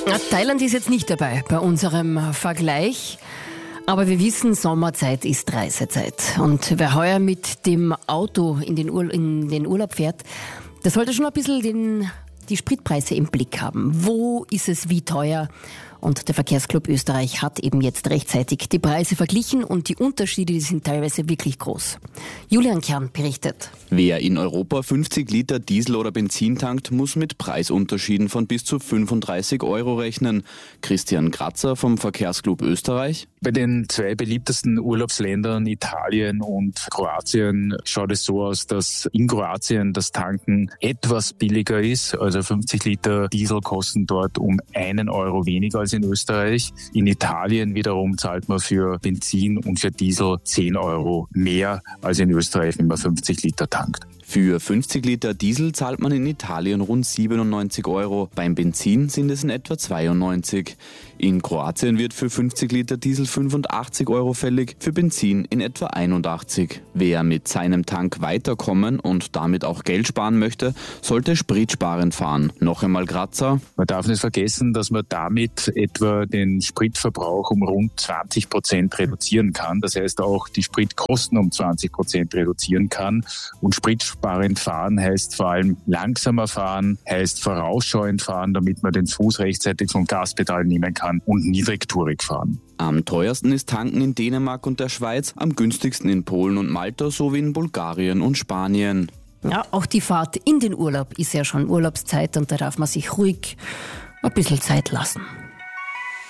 Na, Thailand ist jetzt nicht dabei bei unserem Vergleich. Aber wir wissen, Sommerzeit ist Reisezeit. Und wer heuer mit dem Auto in den Urlaub fährt, der sollte schon ein bisschen die Spritpreise im Blick haben. Wo ist es wie teuer? Und der Verkehrsclub Österreich hat eben jetzt rechtzeitig die Preise verglichen und die Unterschiede, die sind teilweise wirklich groß. Julian Kern berichtet. Wer in Europa 50 Liter Diesel oder Benzin tankt, muss mit Preisunterschieden von bis zu 35 € rechnen. Christian Kratzer vom Verkehrsclub Österreich. Bei den zwei beliebtesten Urlaubsländern Italien und Kroatien schaut es so aus, dass in Kroatien das Tanken etwas billiger ist. Also 50 Liter Diesel kosten dort um 1 € weniger als in Österreich. In Italien wiederum zahlt man für Benzin und für Diesel 10 € mehr als in Österreich, wenn man 50 Liter tankt. Für 50 Liter Diesel zahlt man in Italien rund 97 €. Beim Benzin sind es in etwa 92. In Kroatien wird für 50 Liter Diesel 85 € fällig, für Benzin in etwa 81. Wer mit seinem Tank weiterkommen und damit auch Geld sparen möchte, sollte spritsparend fahren. Noch einmal Kratzer. Man darf nicht vergessen, dass man damit etwa den Spritverbrauch um rund 20% reduzieren kann. Das heißt auch die Spritkosten um 20% reduzieren kann. Und spritsparend fahren heißt vor allem langsamer fahren, heißt vorausschauend fahren, damit man den Fuß rechtzeitig vom Gaspedal nehmen kann und niedrigtourig fahren. Am teuersten ist Tanken in Dänemark und der Schweiz, am günstigsten in Polen und Malta sowie in Bulgarien und Spanien. Ja, auch die Fahrt in den Urlaub ist ja schon Urlaubszeit und da darf man sich ruhig ein bisschen Zeit lassen.